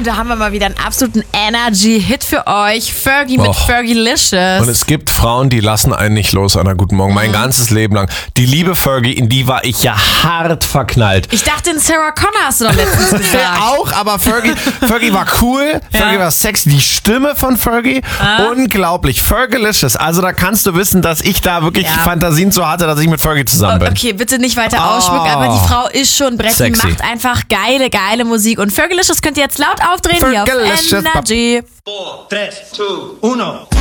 da haben wir mal wieder einen absoluten Energy-Hit für euch. Fergie mit Fergie-licious. Und es gibt Frauen, die lassen einen nicht los an der Guten Morgen. Mein ganzes Leben lang. Die liebe Fergie, in die war ich ja hart verknallt. Ich dachte, in Sarah Connor hast du doch letztens gesagt. Auch, aber Fergie war cool. Fergie war sexy. Die Stimme von Fergie, unglaublich. Fergalicious. Also da kannst du wissen, dass ich da wirklich Fantasien zu hatte, dass ich mit Fergie zusammen bin. Okay, bitte nicht weiter ausschmücken, aber die Frau ist schon Brett. Die macht einfach geile Musik. Und Fergalicious könnt ihr jetzt laut aufdrehen hier auf Energy. 4, 3, 2, 1.